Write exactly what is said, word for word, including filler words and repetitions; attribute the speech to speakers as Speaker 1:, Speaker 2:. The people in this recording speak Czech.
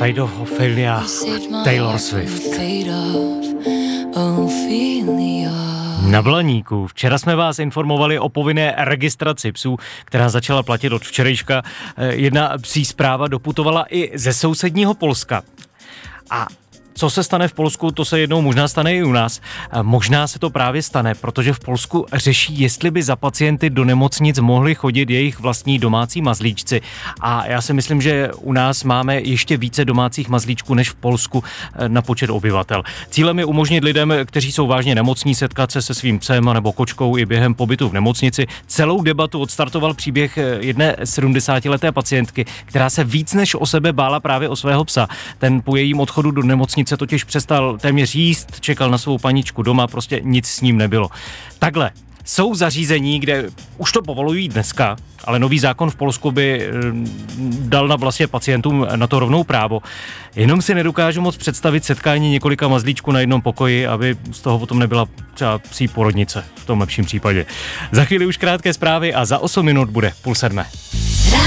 Speaker 1: Fate of Ophelia, Taylor Swift. Na Blaníku. Včera jsme vás informovali o povinné registraci psů, která začala platit od včerejška. Jedna psí zpráva doputovala i ze sousedního Polska. A co se stane v Polsku, to se jednou možná stane i u nás. Možná se to právě stane, protože v Polsku řeší, jestli by za pacienty do nemocnic mohli chodit jejich vlastní domácí mazlíčci. A já si myslím, že u nás máme ještě více domácích mazlíčků než v Polsku na počet obyvatel. Cílem je umožnit lidem, kteří jsou vážně nemocní, setkat se se svým psem nebo kočkou i během pobytu v nemocnici. Celou debatu odstartoval příběh jedné sedmdesátileté pacientky, která se víc než o sebe bála právě o svého psa. Ten po jejím odchodu do nemocnice se totiž přestal téměř jíst, čekal na svou paničku doma, prostě nic s ním nebylo. Takhle, jsou zařízení, kde už to povolují dneska, ale nový zákon v Polsku by dal na vlastně pacientům na to rovnou právo. Jenom si nedokážu moc představit setkání několika mazlíčků na jednom pokoji, aby z toho potom nebyla třeba psí porodnice v tom lepším případě. Za chvíli už krátké zprávy a za osm minut bude půl sedmé.